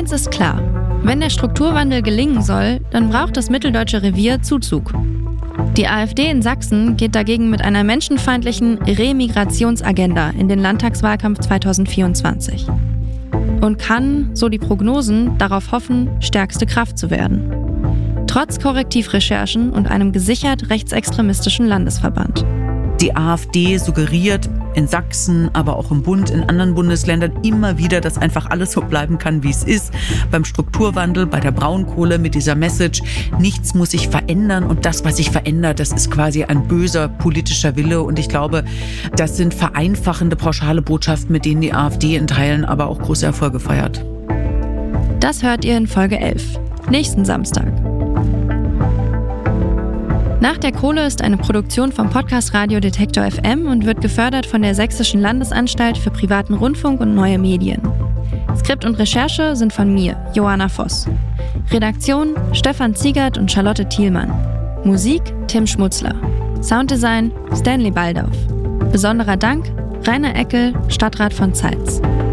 Eins ist klar: Wenn der Strukturwandel gelingen soll, dann braucht das Mitteldeutsche Revier Zuzug. Die AfD in Sachsen geht dagegen mit einer menschenfeindlichen Remigrationsagenda in den Landtagswahlkampf 2024 und kann, so die Prognosen, darauf hoffen, stärkste Kraft zu werden. Trotz Korrektivrecherchen und einem gesichert rechtsextremistischen Landesverband. Die AfD suggeriert in Sachsen, aber auch im Bund, in anderen Bundesländern immer wieder, dass einfach alles so bleiben kann, wie es ist. Beim Strukturwandel, bei der Braunkohle mit dieser Message, nichts muss sich verändern und das, was sich verändert, das ist quasi ein böser politischer Wille. Und ich glaube, das sind vereinfachende, pauschale Botschaften, mit denen die AfD in Teilen aber auch große Erfolge feiert. Das hört ihr in Folge 11, nächsten Samstag. Nach der Kohle ist eine Produktion vom Podcast Radio Detektor FM und wird gefördert von der Sächsischen Landesanstalt für privaten Rundfunk und neue Medien. Skript und Recherche sind von mir, Johanna Voss. Redaktion Stefan Ziegert und Charlotte Thielmann. Musik Tim Schmutzler. Sounddesign Stanley Baldauf. Besonderer Dank Rainer Eckel, Stadtrat von Zeitz.